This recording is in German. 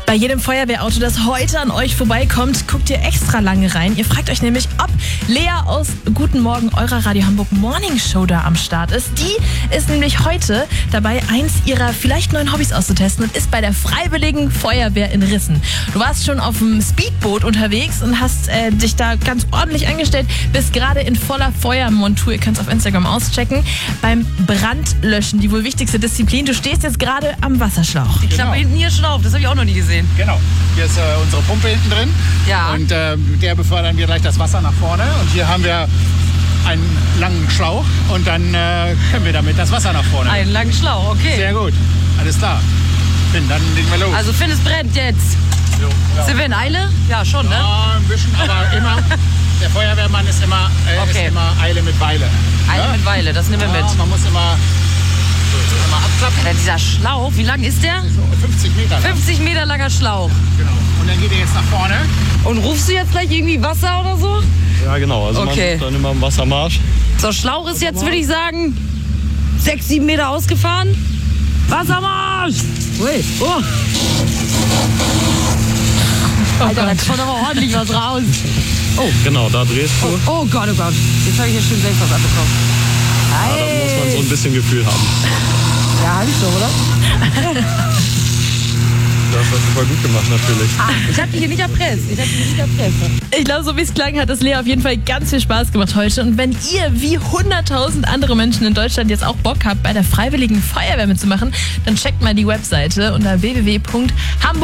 Bei jedem Feuerwehrauto, das heute an euch vorbeikommt, guckt ihr extra lange rein. Ihr fragt euch nämlich, ob Lea aus Guten Morgen, eurer Radio Hamburg Morning Show da am Start ist. Die ist nämlich heute dabei, eins ihrer vielleicht neuen Hobbys auszutesten und ist bei der Freiwilligen Feuerwehr in Rissen. Du warst schon auf dem Speedboot unterwegs und hast dich da ganz ordentlich angestellt, bist gerade in voller Feuermontur. Ihr könnt es auf Instagram auschecken. Beim Brandlöschen, die wohl wichtigste Disziplin. Du stehst jetzt gerade am Wasserschlauch. Ich klappe hinten hier schon auf, das habe ich auch noch nie gesehen. Genau, hier ist unsere Pumpe hinten drin. Ja. Und mit der befördern wir gleich das Wasser nach vorne. Und hier haben wir einen langen Schlauch und dann können wir damit das Wasser nach vorne. Einen langen Schlauch, okay. Sehr gut, alles klar. Finn, dann legen wir los. Also Finn, es brennt jetzt. Jo, ja. Sind wir in Eile? Ja, schon, ne? Ja, ein bisschen, aber immer, der Feuerwehrmann ist immer, Okay. ist immer Eile mit Weile. Eile Ja? mit Weile, das nehmen wir Ja, mit. man muss immer abklappen. Alter, dieser Schlauch, wie lang ist der? So 50 Meter lang. 50 Meter langer Schlauch. Genau. Und dann geht er jetzt nach vorne. Und rufst du jetzt gleich irgendwie Wasser oder so? Ja, genau. Also Okay. man ist dann immer im Wassermarsch. So, Schlauch ist jetzt, würde ich sagen, 6, 7 Meter ausgefahren. Wassermarsch! Ui, oh. Alter, da kommt aber ordentlich was raus. Genau, da drehst du. Oh Gott, oh Gott. Jetzt habe ich hier schön selbst was abbekommen. Ja, da muss man so ein bisschen Gefühl haben. Ja, hab ich so, oder? Du hast das super gut gemacht, natürlich. Ich hab dich hier nicht erpresst. Ich glaube, so wie es klang, hat es Lea auf jeden Fall ganz viel Spaß gemacht heute. Und wenn ihr wie 100.000 andere Menschen in Deutschland jetzt auch Bock habt, bei der Freiwilligen Feuerwehr mitzumachen, dann checkt mal die Webseite unter www.hamburg